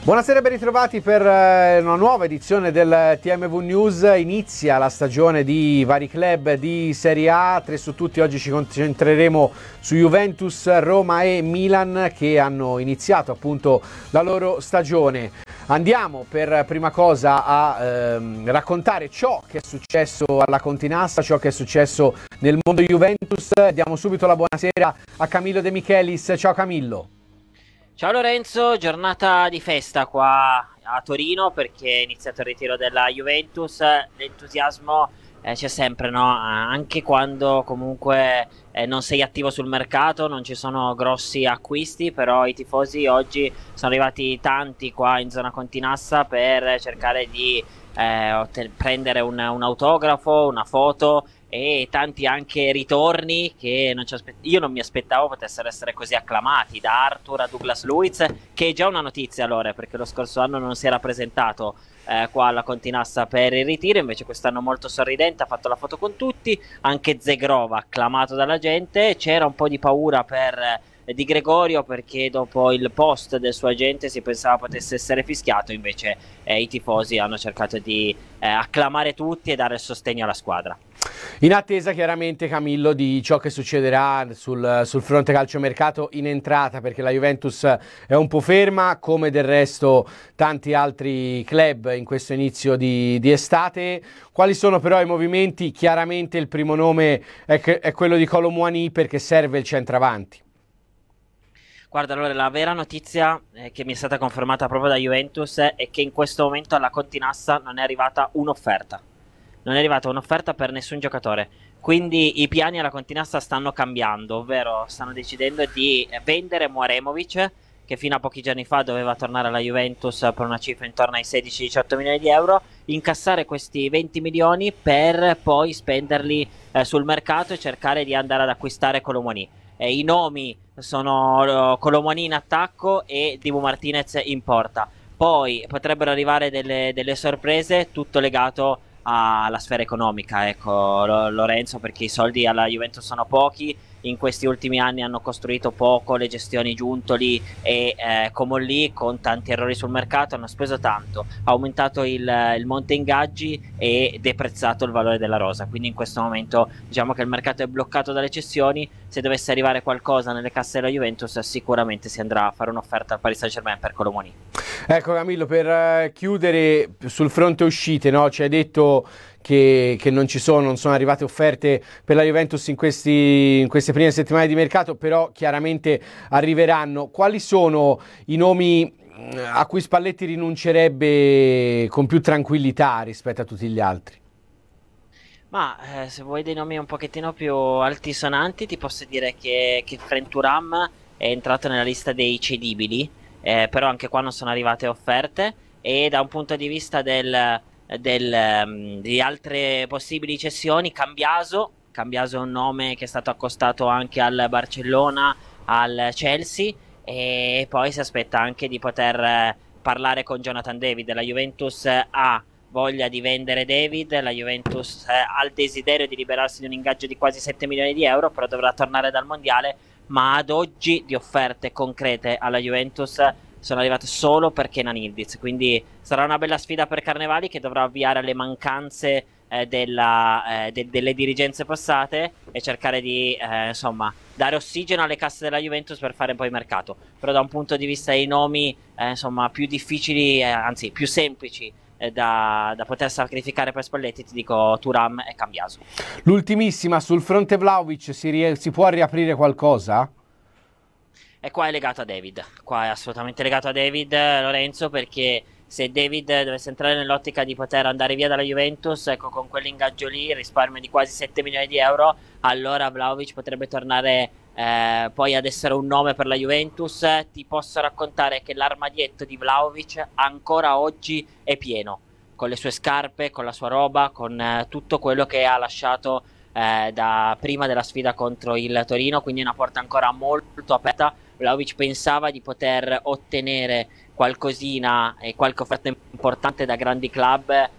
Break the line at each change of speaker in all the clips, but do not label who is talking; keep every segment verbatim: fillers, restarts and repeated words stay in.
Buonasera e ben ritrovati per una nuova edizione del T M V News. Inizia la stagione di vari club di Serie A, tre su tutti. Oggi ci concentreremo su Juventus, Roma e Milan che hanno iniziato appunto la loro stagione. Andiamo per prima cosa a ehm, raccontare ciò che è successo alla Continassa, ciò che è successo nel mondo Juventus. Diamo subito la buonasera a Camillo De Michelis. Ciao Camillo.
Ciao Lorenzo, giornata di festa qua a Torino perché è iniziato il ritiro della Juventus. L'entusiasmo eh, c'è sempre, no? Anche quando comunque eh, non sei attivo sul mercato, non ci sono grossi acquisti, però i tifosi oggi sono arrivati tanti qua in zona Continassa per cercare di eh, prendere un, un autografo, una foto e tanti anche ritorni che non ci aspe- io non mi aspettavo potessero essere così acclamati, da Arthur a Douglas Luiz, che è già una notizia allora, perché lo scorso anno non si era presentato eh, qua alla Continassa per il ritiro, invece quest'anno molto sorridente, ha fatto la foto con tutti, anche Zegrova acclamato dalla gente. C'era un po' di paura per Di Gregorio perché dopo il post del suo agente si pensava potesse essere fischiato, invece eh, i tifosi hanno cercato di eh, acclamare tutti e dare il sostegno alla squadra.
In attesa chiaramente, Camillo, di ciò che succederà sul, sul fronte calciomercato in entrata, perché la Juventus è un po' ferma, come del resto tanti altri club in questo inizio di, di estate. Quali sono però i movimenti? Chiaramente il primo nome è, che, è quello di Kolo Muani, perché serve il centravanti.
Guarda, allora la vera notizia eh, che mi è stata confermata proprio da Juventus è che in questo momento alla Continassa non è arrivata un'offerta. Non è arrivata un'offerta per nessun giocatore. Quindi i piani alla Continassa stanno cambiando, ovvero stanno decidendo di vendere Muaremovic, che fino a pochi giorni fa doveva tornare alla Juventus per una cifra intorno ai sedici diciotto milioni di euro, incassare questi venti milioni per poi spenderli eh, sul mercato e cercare di andare ad acquistare Kolo Muani. Eh, I nomi sono Kolo Muani in attacco e Dibu Martinez in porta. Poi potrebbero arrivare delle, delle sorprese, tutto legato alla sfera economica, ecco Lorenzo, perché i soldi alla Juventus sono pochi. In questi ultimi anni hanno costruito poco, le gestioni Giuntoli e eh, Comolli con tanti errori sul mercato, hanno speso tanto, ha aumentato il, il monte ingaggi e deprezzato il valore della rosa, quindi in questo momento diciamo che il mercato è bloccato dalle cessioni. Se dovesse arrivare qualcosa nelle casse della Juventus sicuramente si andrà a fare un'offerta al Paris Saint-Germain per Kolo Muani.
Ecco Camillo, per uh, chiudere sul fronte uscite, no? Ci hai detto che, che non ci sono, non sono arrivate offerte per la Juventus in, questi, in queste prime settimane di mercato, però chiaramente arriveranno. Quali sono i nomi a cui Spalletti rinuncerebbe con più tranquillità rispetto a tutti gli altri?
Ma eh, se vuoi dei nomi un pochettino più altisonanti ti posso dire che, che French Thuram è entrato nella lista dei cedibili, eh, però anche qua non sono arrivate offerte, e da un punto di vista del, del, um, di altre possibili cessioni, Cambiaso, Cambiaso è un nome che è stato accostato anche al Barcellona, al Chelsea, e poi si aspetta anche di poter eh, parlare con Jonathan David. La Juventus ha voglia di vendere David, la Juventus eh, ha il desiderio di liberarsi di un ingaggio di quasi sette milioni di euro, però dovrà tornare dal mondiale, ma ad oggi di offerte concrete alla Juventus sono arrivate solo per Kenan Yildiz, quindi sarà una bella sfida per Carnevali, che dovrà avviare le mancanze eh, della, eh, de- delle dirigenze passate e cercare di eh, insomma dare ossigeno alle casse della Juventus per fare poi mercato. Però da un punto di vista dei nomi eh, insomma più difficili, eh, anzi più semplici eh, da, da poter sacrificare per Spalletti, ti dico Thuram e Cambiaso.
L'ultimissima, sul fronte Vlahovic si, rie- si può riaprire qualcosa?
E qua è legato a David, qua è assolutamente legato a David, Lorenzo, perché se David dovesse entrare nell'ottica di poter andare via dalla Juventus, ecco, con quell'ingaggio lì, il risparmio di quasi sette milioni di euro, allora Vlahovic potrebbe tornare eh, poi ad essere un nome per la Juventus. Ti posso raccontare che l'armadietto di Vlahovic ancora oggi è pieno, con le sue scarpe, con la sua roba, con eh, tutto quello che ha lasciato eh, da prima della sfida contro il Torino, quindi una porta ancora molto aperta. Vlahovic pensava di poter ottenere qualcosina e qualche offerta importante da grandi club,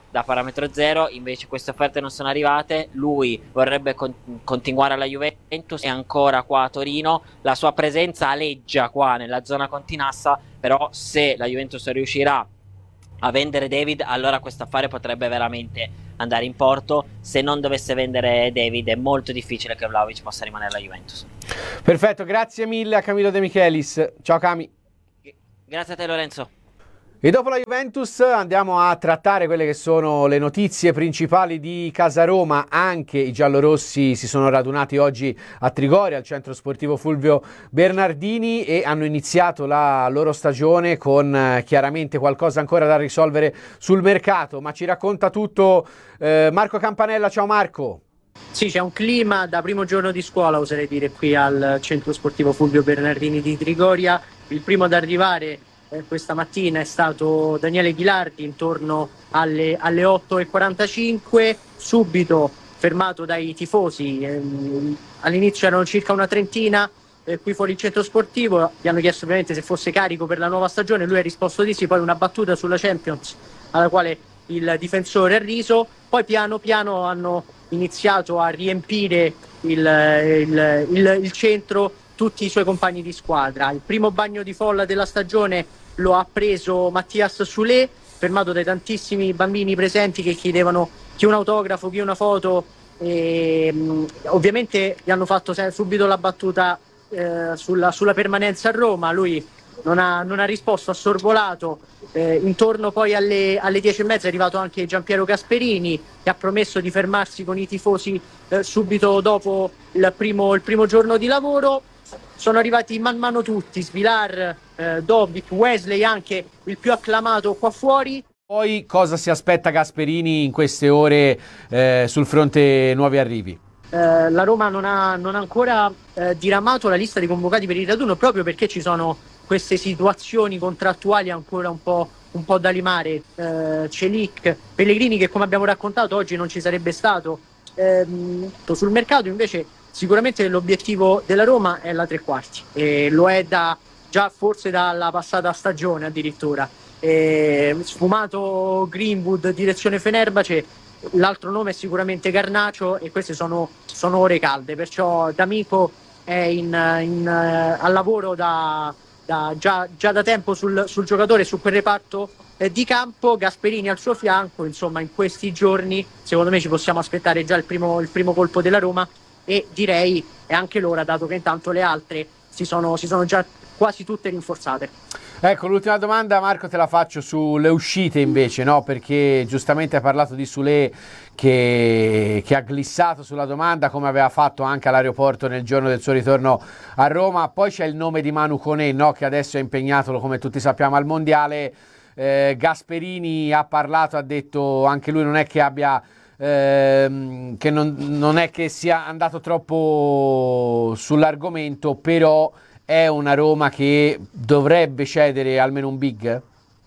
da parametro zero, invece queste offerte non sono arrivate, lui vorrebbe con- continuare alla Juventus, è ancora qua a Torino, la sua presenza aleggia qua nella zona Continassa, però se la Juventus riuscirà a vendere David, allora questo affare potrebbe veramente andare in porto. Se non dovesse vendere David è molto difficile che Vlahovic possa rimanere alla Juventus.
Perfetto, grazie mille a Camillo De Michelis. Ciao Cami.
Grazie a te Lorenzo.
E dopo la Juventus andiamo a trattare quelle che sono le notizie principali di Casa Roma. Anche i giallorossi si sono radunati oggi a Trigoria, al centro sportivo Fulvio Bernardini, e hanno iniziato la loro stagione con eh, chiaramente qualcosa ancora da risolvere sul mercato. Ma ci racconta tutto eh, Marco Campanella. Ciao Marco.
Sì, c'è un clima da primo giorno di scuola, oserei dire, qui al centro sportivo Fulvio Bernardini di Trigoria. Il primo ad arrivare Eh, questa mattina è stato Daniele Ghilardi intorno alle, alle otto e quarantacinque, subito fermato dai tifosi. Ehm, all'inizio erano circa una trentina eh, qui fuori il centro sportivo, gli hanno chiesto ovviamente se fosse carico per la nuova stagione, lui ha risposto di sì, poi una battuta sulla Champions alla quale il difensore ha riso, poi piano piano hanno iniziato a riempire il, il, il, il centro tutti i suoi compagni di squadra. Il primo bagno di folla della stagione lo ha preso Mattias Soulé, fermato dai tantissimi bambini presenti che chiedevano chi un autografo, chi una foto, e mh, ovviamente gli hanno fatto subito la battuta eh, sulla, sulla permanenza a Roma. Lui non ha, non ha risposto, ha sorvolato. Eh, intorno poi alle, alle dieci e mezza è arrivato anche Giampiero Gasperini, che ha promesso di fermarsi con i tifosi eh, subito dopo il primo, il primo giorno di lavoro. Sono arrivati man mano tutti, Svilar, eh, Dobbik, Wesley, anche il più acclamato qua fuori.
Poi cosa si aspetta Gasperini in queste ore eh, sul fronte nuovi arrivi?
Eh, la Roma non ha, non ha ancora eh, diramato la lista dei convocati per il raduno, proprio perché ci sono queste situazioni contrattuali ancora un po', un po' da limare. eh, Celic, Pellegrini, che come abbiamo raccontato oggi non ci sarebbe stato ehm, sul mercato. Invece sicuramente l'obiettivo della Roma è la tre quarti, e lo è da, già forse dalla passata stagione addirittura. E, sfumato Greenwood direzione Fenerbahce, l'altro nome è sicuramente Garnacio, e queste sono, sono ore calde, perciò D'Amico è in, in, uh, al lavoro da, da, già, già da tempo sul, sul giocatore, su quel reparto eh, di campo. Gasperini al suo fianco. Insomma, in questi giorni secondo me ci possiamo aspettare già il primo, il primo colpo della Roma, e direi è anche l'ora, dato che intanto le altre si sono, si sono già quasi tutte rinforzate.
Ecco, l'ultima domanda Marco te la faccio sulle uscite invece, no? Perché giustamente hai parlato di Soulé che, che ha glissato sulla domanda, come aveva fatto anche all'aeroporto nel giorno del suo ritorno a Roma. Poi c'è il nome di Manu Koné, no? Che adesso è impegnato, come tutti sappiamo, al mondiale. eh, Gasperini ha parlato, ha detto anche lui non è che abbia ehm, che non, non è che sia andato troppo sull'argomento, però è una Roma che dovrebbe cedere almeno un big?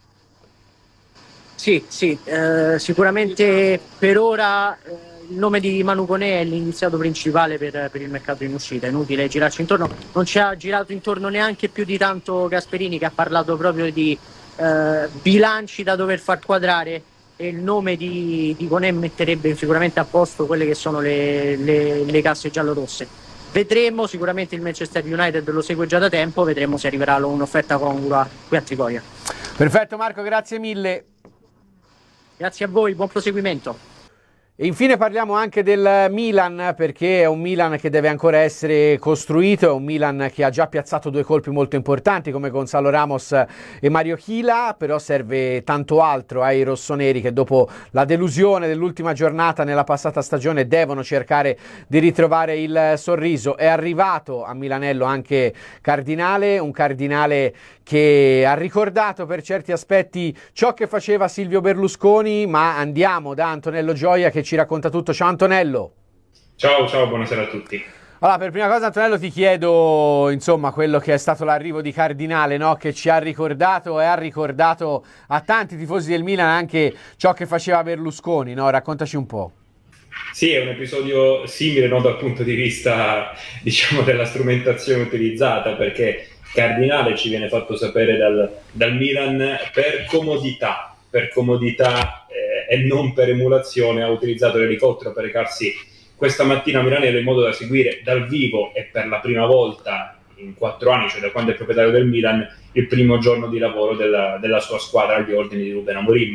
Sì, sì, eh, sicuramente per ora eh, il nome di Manu Koné è l'iniziato principale per, per il mercato in uscita. È inutile girarci intorno, non ci ha girato intorno neanche più di tanto Gasperini, che ha parlato proprio di eh, bilanci da dover far quadrare, e il nome di, di Koné metterebbe sicuramente a posto quelle che sono le, le, le casse giallorosse. Vedremo, sicuramente il Manchester United lo segue già da tempo, vedremo se arriverà un'offerta congrua qui a Trigoria.
Perfetto Marco, grazie mille.
Grazie a voi, buon proseguimento.
E infine parliamo anche del Milan, perché è un Milan che deve ancora essere costruito, è un Milan che ha già piazzato due colpi molto importanti come Gonzalo Ramos e Mario Chila, però serve tanto altro ai rossoneri, che dopo la delusione dell'ultima giornata nella passata stagione devono cercare di ritrovare il sorriso. È arrivato a Milanello anche Cardinale, un Cardinale che ha ricordato per certi aspetti ciò che faceva Silvio Berlusconi, ma andiamo da Antonello Gioia che ci racconta tutto. Ciao Antonello.
Ciao, ciao, buonasera a tutti.
Allora, per prima cosa Antonello ti chiedo insomma quello che è stato l'arrivo di Cardinale, no? Che ci ha ricordato e ha ricordato a tanti tifosi del Milan anche ciò che faceva Berlusconi, no? Raccontaci un po'.
Sì, è un episodio simile, no, dal punto di vista, diciamo, della strumentazione utilizzata, perché Cardinale ci viene fatto sapere dal, dal Milan per comodità, per comodità eh, e non per emulazione ha utilizzato l'elicottero per recarsi questa mattina a Milanello in modo da seguire dal vivo e per la prima volta in quattro anni, cioè da quando è proprietario del Milan, il primo giorno di lavoro della, della sua squadra agli ordini di Ruben Amorim.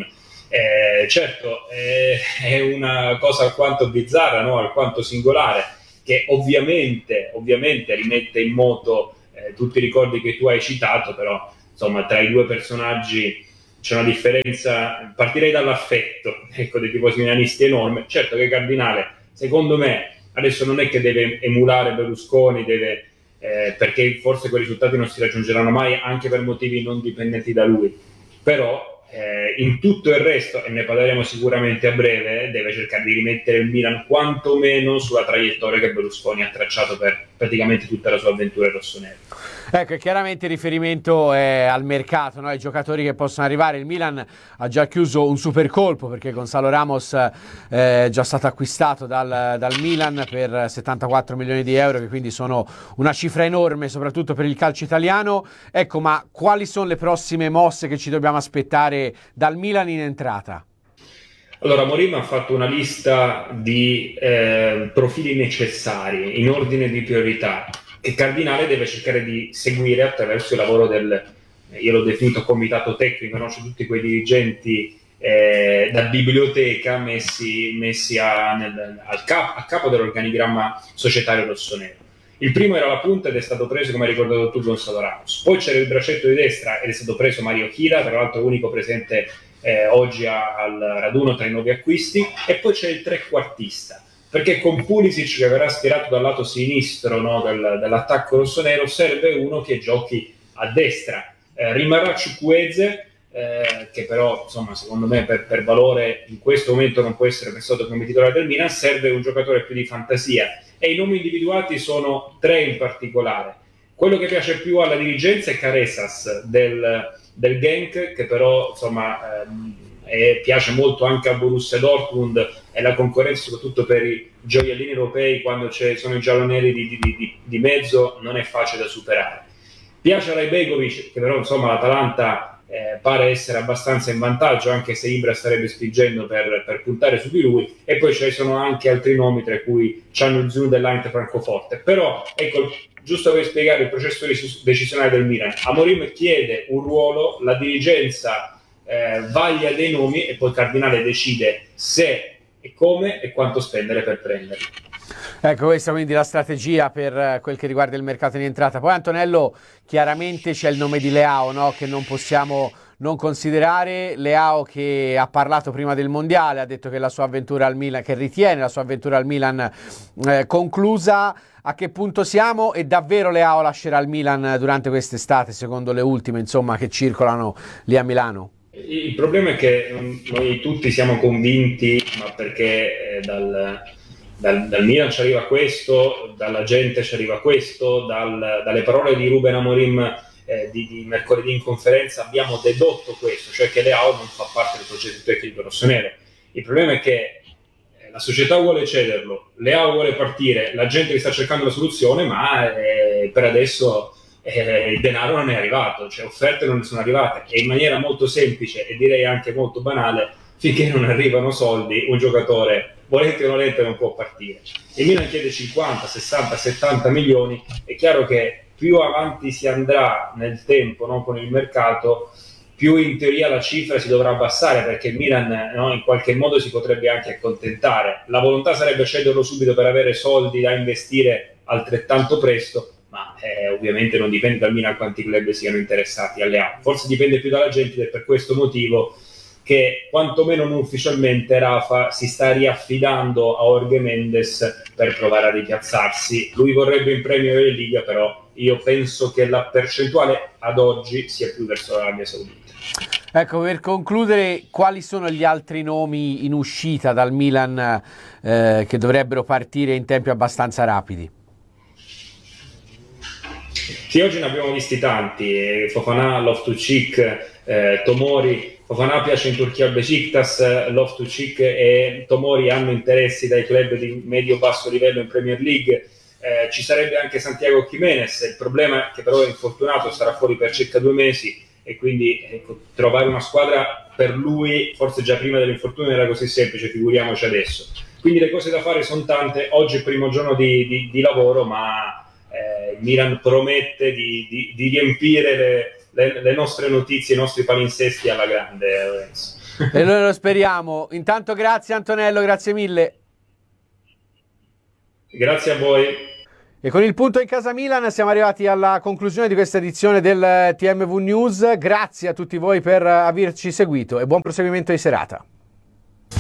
Eh, certo, eh, è una cosa alquanto bizzarra, no? Alquanto singolare, che ovviamente, ovviamente rimette in moto eh, tutti i ricordi che tu hai citato, però insomma tra i due personaggi c'è una differenza, partirei dall'affetto, ecco, dei tifosi milanisti enorme. Certo che Cardinale, secondo me, adesso non è che deve emulare Berlusconi, deve, eh, perché forse quei risultati non si raggiungeranno mai, anche per motivi non dipendenti da lui, però Eh, in tutto il resto, e ne parleremo sicuramente a breve, deve cercare di rimettere il Milan quantomeno sulla traiettoria che Berlusconi ha tracciato per praticamente tutta la sua avventura rossonera.
Ecco, e chiaramente il riferimento è al mercato, no? Ai giocatori che possono arrivare. Il Milan ha già chiuso un super colpo, perché Gonzalo Ramos eh, è già stato acquistato dal, dal Milan per settantaquattro milioni di euro, che quindi sono una cifra enorme soprattutto per il calcio italiano. Ecco, ma quali sono le prossime mosse che ci dobbiamo aspettare dal Milan in entrata?
Allora, Amorim ha fatto una lista di eh, profili necessari in ordine di priorità che Cardinale deve cercare di seguire attraverso il lavoro del, io l'ho definito comitato tecnico, no? Cioè tutti quei dirigenti eh, da biblioteca messi, messi a, nel, al cap, a capo dell'organigramma societario rossonero. Il primo era la punta ed è stato preso, come hai ricordato tu, Gonzalo Ramos. Poi c'era il braccetto di destra ed è stato preso Mario Chila, tra l'altro unico presente eh, oggi a, al raduno tra i nuovi acquisti. E poi c'è il trequartista, perché con Pulisic, che verrà schierato dal lato sinistro, no, del, dell'attacco rossonero, serve uno che giochi a destra. Eh, rimarrà Chukwueze, eh, che però insomma secondo me per, per valore in questo momento non può essere pensato come titolare del Milan. Serve un giocatore più di fantasia, e i nomi individuati sono tre in particolare. Quello che piace più alla dirigenza è Caresas del, del Genk, che però insomma ehm, e piace molto anche al Borussia Dortmund, e la concorrenza soprattutto per i gioiellini europei, quando ci sono i gialloneri di, di, di, di mezzo, non è facile da superare. Piace a Rajbegovic, che però insomma l'Atalanta eh, pare essere abbastanza in vantaggio, anche se Ibra starebbe spingendo per, per puntare su di lui. E poi ci sono anche altri nomi, tra cui Canuzzu dell'Eintracht Francoforte. Però ecco, giusto per spiegare il processo decisionale del Milan, Amorim chiede un ruolo, la dirigenza Eh, vaglia dei nomi e poi Cardinale decide se e come e quanto spendere per prenderli.
Ecco, questa quindi la strategia per quel che riguarda il mercato in entrata. Poi Antonello, chiaramente c'è il nome di Leao, no? Che non possiamo non considerare. Leao che ha parlato prima del mondiale, ha detto che la sua avventura al Milan, che ritiene la sua avventura al Milan eh, conclusa. A che punto siamo? E davvero Leao lascerà il Milan durante quest'estate, secondo le ultime insomma che circolano lì a Milano?
Il problema è che noi tutti siamo convinti, ma perché eh, dal, dal, dal Milan ci arriva questo, dalla gente ci arriva questo, dal, dalle parole di Ruben Amorim eh, di, di mercoledì in conferenza abbiamo dedotto questo, cioè che Leao non fa parte del progetto tecnico rossonero. Il problema è che la società vuole cederlo, Leao vuole partire, la gente li sta cercando la soluzione, ma eh, per adesso Eh, il denaro non è arrivato, cioè offerte non ne sono arrivate, e in maniera molto semplice e direi anche molto banale, finché non arrivano soldi un giocatore, volente o nolente, non può partire. Il Milan chiede cinquanta, sessanta, settanta milioni. È chiaro che più avanti si andrà nel tempo, no, con il mercato, più in teoria la cifra si dovrà abbassare, perché il Milan, no, in qualche modo si potrebbe anche accontentare. La volontà sarebbe cederlo subito per avere soldi da investire altrettanto presto, ma eh, ovviamente non dipende dal Milan quanti club siano interessati alle A. Forse dipende più dalla gente, ed è per questo motivo che quantomeno non ufficialmente Rafa si sta riaffidando a Jorge Mendes per provare a ripiazzarsi. Lui vorrebbe in Premier League, però io penso che la percentuale ad oggi sia più verso l'Arabia Saudita.
Ecco, per concludere, quali sono gli altri nomi in uscita dal Milan eh, che dovrebbero partire in tempi abbastanza rapidi?
Sì, oggi ne abbiamo visti tanti, Fofana, Loftus-Cheek, eh, Tomori. Fofana piace in Turchia al Besiktas, Loftus-Cheek e Tomori hanno interessi dai club di medio-basso livello in Premier League. Eh, ci sarebbe anche Santiago Jiménez, il problema è che però è infortunato, sarà fuori per circa due mesi, e quindi ecco, trovare una squadra per lui forse già prima dell'infortunio era così semplice, figuriamoci adesso. Quindi le cose da fare sono tante. Oggi è il primo giorno di, di, di lavoro, ma eh, il Milan promette di, di, di riempire le, le, le nostre notizie, i nostri palinsesti alla grande, Lorenzo.
E noi lo speriamo. Intanto grazie Antonello, grazie mille.
Grazie a voi.
E con il punto in casa Milan siamo arrivati alla conclusione di questa edizione del T M V News. Grazie a tutti voi per averci seguito e buon proseguimento di serata.